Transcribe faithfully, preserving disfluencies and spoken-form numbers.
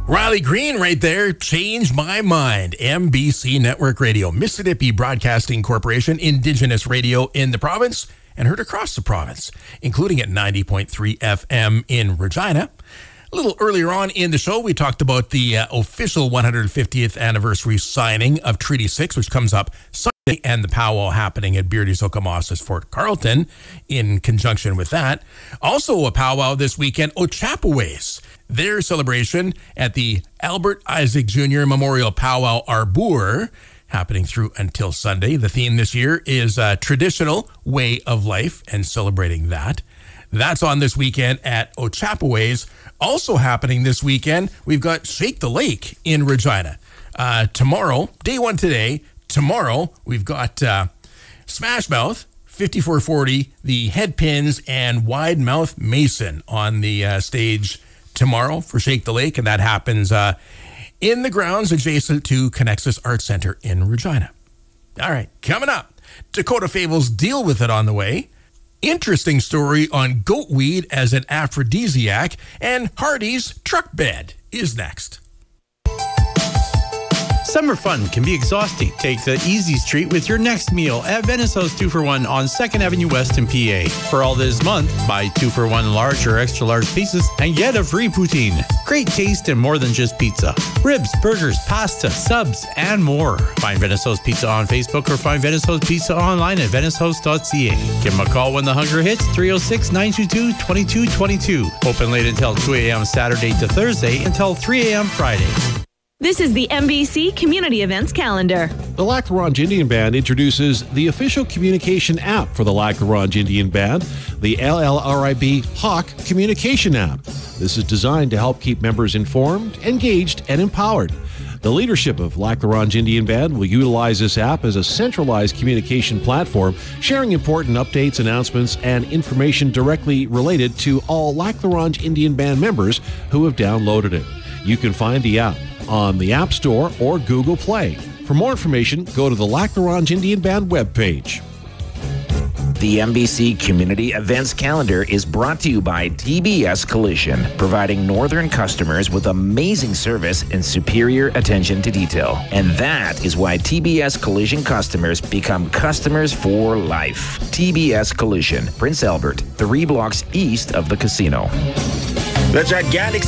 Riley Green right there, Changed My Mind. M B C Network Radio, Mississippi Broadcasting Corporation, Indigenous radio in the province and heard across the province, including at ninety point three F M in Regina. A little earlier on in the show, we talked about the uh, official one hundred fiftieth anniversary signing of Treaty six, which comes up Sunday, and the powwow happening at Beardy's Okamassa's Fort Carlton in conjunction with that. Also a powwow this weekend, Ochapowace. Their celebration at the Albert Isaac Junior Memorial Powwow Arbour, happening through until Sunday. The theme this year is a traditional way of life and celebrating that. That's on this weekend at Ochapowace. Also happening this weekend, we've got Shake the Lake in Regina. Uh, tomorrow, day one today, tomorrow, we've got uh, Smash Mouth, fifty-four forty, the Headpins, and Wide Mouth Mason on the uh, stage tomorrow for Shake the Lake, and that happens uh, in the grounds adjacent to Connexus Arts Center in Regina. All right, coming up, Dakota Fables Deal With It on the way. Interesting story on goatweed as an aphrodisiac, and Hardy's truck bed is next. Summer fun can be exhausting. Take the easy street with your next meal at Venice House two for one on second Avenue West in P A. For all this month, buy two for one large or extra large pieces and get a free poutine. Great taste and more than just pizza. Ribs, burgers, pasta, subs, and more. Find Venice House Pizza on Facebook or find Venice House Pizza online at venice house dot c a. Give them a call when the hunger hits, three oh six, nine two two, two two two two. Open late until two a.m. Saturday to Thursday until three a.m. Friday. This is the M B C Community Events Calendar. The Lac La Ronge Indian Band introduces the official communication app for the Lac La Ronge Indian Band, the L L R I B Hawk Communication App. This is designed to help keep members informed, engaged, and empowered. The leadership of Lac La Ronge Indian Band will utilize this app as a centralized communication platform, sharing important updates, announcements, and information directly related to all Lac La Ronge Indian Band members who have downloaded it. You can find the app on the App Store or Google Play. For more information, go to the Lac La Ronge Indian Band webpage. The M B C Community Events Calendar is brought to you by T B S Collision, providing northern customers with amazing service and superior attention to detail. And that is why T B S Collision customers become customers for life. T B S Collision, Prince Albert, three blocks east of the casino. The gigantic